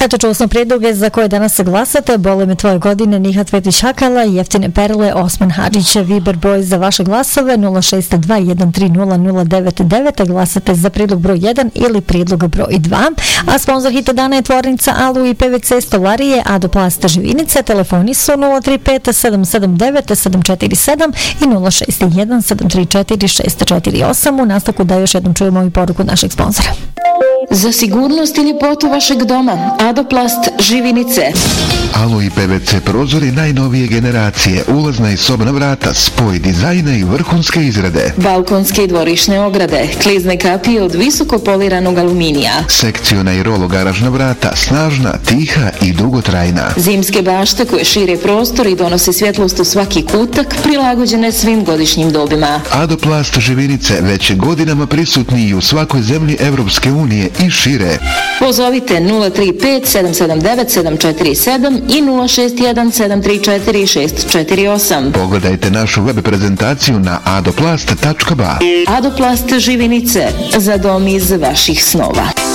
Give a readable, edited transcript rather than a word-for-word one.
Eto, čuo sam prijedloge za koje danas se glasate. Bole me tvoje godine, Nihat Petić Hakala, Jeftine perle, Osman Hadžić, Viber broj za vaše glasove 062130099. Glasate za prijedlog broj 1 ili prijedlog broj 2. A sponsor hita dana je tvornica Alu i PVC stolarije Adoplast Živinice. Telefoni su 035 779 747 i 061 734 648. U nastavku da još jednom čujemo i poruku našeg sponzora. Za sigurnost i ljepotu vašeg doma, Adoplast Živinice. Alo i PVC prozori najnovije generacije, ulazna i sobna vrata, spoj dizajna i vrhunske izrade. Balkonske i dvorišne ograde, klizne kapije od visoko poliranog aluminija. Sekciona i rolo garažna vrata, snažna, tiha i dugotrajna. Zimske bašte koje šire prostor i donose svjetlost u svaki kutak, prilagođene svim godišnjim dobima. Adoplast Živinice već je godinama prisutni i u svakoj zemlji Evropske unije i šire. Pozovite 035 779 747 i 061 734 648. Pogledajte našu web prezentaciju na adoplast.ba. Adoplast Živinice, za dom iz vaših snova.